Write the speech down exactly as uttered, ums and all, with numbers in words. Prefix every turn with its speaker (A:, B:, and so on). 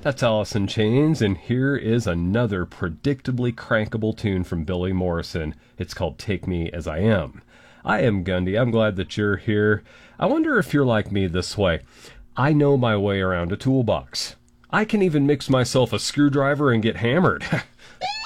A: That's Alice in Chains, and here is another predictably crankable tune from Billy Morrison. It's called Take Me As I Am. I am Gundy. I'm glad that you're here. I wonder if you're like me this way. I know my way around a toolbox. I can even mix myself a screwdriver and get hammered.